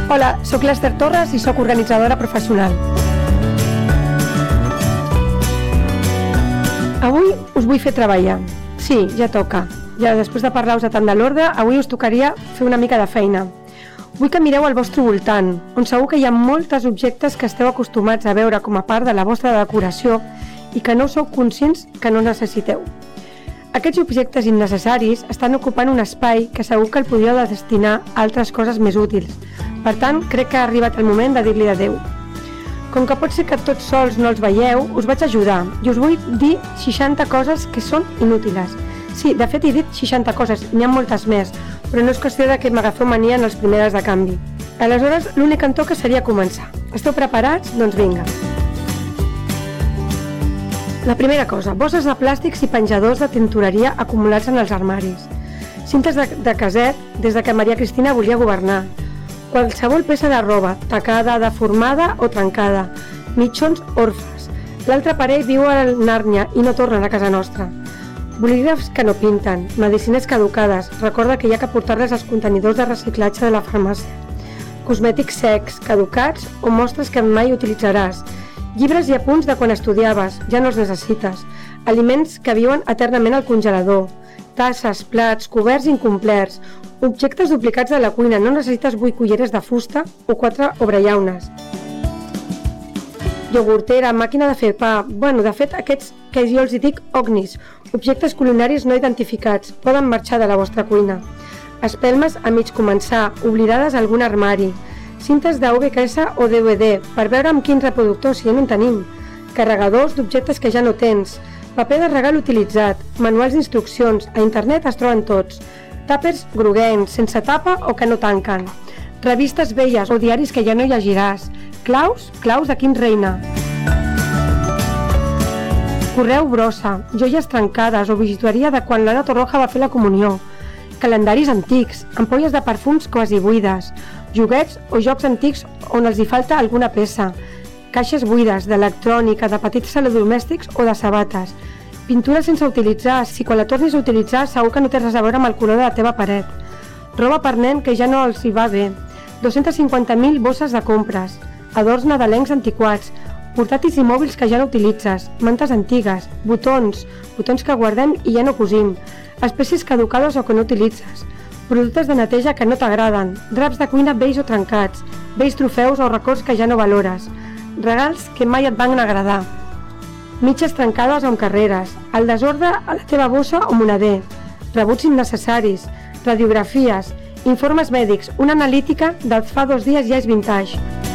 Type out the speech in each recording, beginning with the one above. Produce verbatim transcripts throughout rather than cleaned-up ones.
Hola, sóc l'Ester Torres i sóc organitzadora professional. Avui us vull fer treballar. Sí, ja toca. Ja després de parlar-vos de tant de l'ordre, avui us tocaria fer una mica de feina. Vull que mireu al vostre voltant, on segur que hi ha moltes objectes que esteu acostumats a veure com a part de la vostra decoració i que no sou conscients que no necessiteu. Aquests objectes innecessaris estan ocupant un espai que segur que el podríeu destinar a altres coses més útils. Per tant, crec que ha arribat el moment de dir-li adeu. Com que pot ser que tots sols no els veieu, us vaig ajudar i us vull dir seixanta coses que són inútils. Sí, de fet he dit seixanta coses, n'hi ha moltes més, però no és qüestió de que m'agafeu mania en els primers de canvi. Aleshores, l'únic que em toca seria començar. Esteu preparats? Doncs vinga. La primera cosa, bosses de plàstics i penjadors de tintoreria acumulats en els armaris. Cintes de, de caset des de que Maria Cristina volia governar. Qualsevol peça de roba, tacada, deformada o trencada. Mitjons orfes. L'altre parell viu a Nàrnia i no tornen a casa nostra. Bolígrafs que no pinten, medicines caducades, recorda que hi ha que portar-les als contenidors de reciclatge de la farmàcia. Cosmètics secs, caducats o mostres que mai utilitzaràs. Llibres i apunts de quan estudiaves, ja no els necessites. Aliments que viuen eternament al congelador. Tasses, plats, coberts incomplerts. Objectes duplicats de la cuina, no necessites vuit culleres de fusta o quatre obrellaunes. Iogurtera, màquina de fer pa... Bueno, de fet, aquests que jo els dic ognis, objectes culinaris no identificats, poden marxar de la vostra cuina. Espelmes a mig començar, oblidades a algun armari. Cintes de V H S o D V D, per veure amb quin reproductor, si ja no en tenim. Carregadors d'objectes que ja no tens. Paper de regal utilitzat, manuals d'instruccions, a internet es troben tots. Tàpers groguencs, sense tapa o que no tanquen. Revistes velles o diaris que ja no llegiràs. Claus, claus de quin reina. Correu brossa, joies trencades o bisuteria de quan l'Anna Torroja va fer la comunió. Calendaris antics, ampolles de perfums quasi buides, joguets o jocs antics on els hi falta alguna peça, caixes buides d'electrònica, de petits electrodomèstics o de sabates, pintura sense utilitzar, si quan la tornis a utilitzar segur que no té res a veure amb el color de la teva paret, roba per nen que ja no els hi va bé, dos-centes cinquanta mil bosses de compres, adorns nadalencs antiquats, portàtils i mòbils que ja no utilitzes, mantes antigues, botons, botons que guardem i ja no cosim, espècies caducades o que no utilitzes, productes de neteja que no t'agraden, draps de cuina vells o trencats, vells trofeus o records que ja no valores, regals que mai et van agradar, mitges trencades o amb carreres, el desordre a la teva bossa o moneder, rebuts innecessaris, radiografies, informes mèdics, una analítica de fa dos dies ja és vintage.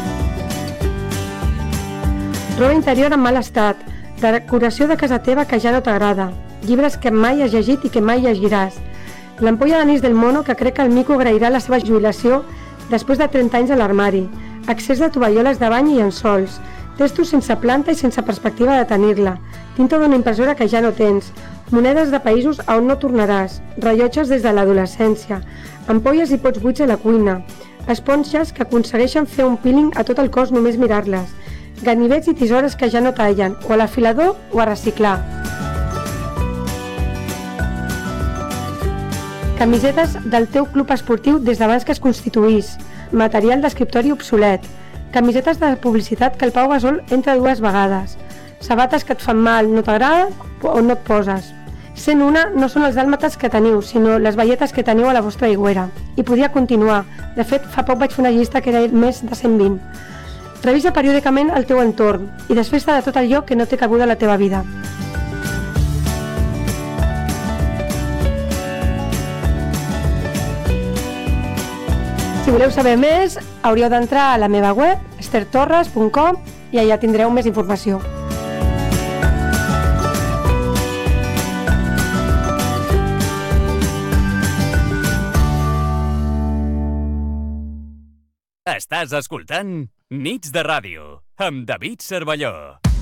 Roba interior en mal estat, decoració de casa teva que ja no t'agrada, llibres que mai has llegit i que mai llegiràs, l'ampolla d'anís del mono que crec que el mico agrairà la seva jubilació després de trenta anys a l'armari, excés de tovalloles de bany i llençols, testos sense planta i sense perspectiva de tenir-la, tinta d'una impressora que ja no tens, monedes de països a on no tornaràs, rellotges des de l'adolescència, ampolles i pots buits a la cuina, esponges que aconsegueixen fer un peeling a tot el cos només mirar-les, ganivets i tisores que ja no tallen, o a l'afilador o a reciclar. Camisetes del teu club esportiu des d'abans que es constituís, material d'escriptori obsolet, camisetes de publicitat que el Pau Gasol entra dues vegades, sabates que et fan mal, no t'agrada o no et poses. cent una no són els dàlmates que teniu, sinó les veietes que teniu a la vostra aigüera. I podria continuar. De fet, fa poc vaig fer una llista que era més de cent vint. Revisa periòdicament el teu entorn i desfés-te de tot allò que no té cabuda a la teva vida. Si voleu saber més, hauríeu d'entrar a la meva web, ester torres punt com, i allà tindreu més informació. Estàs escoltant Nits de Ràdio, amb David Cervelló.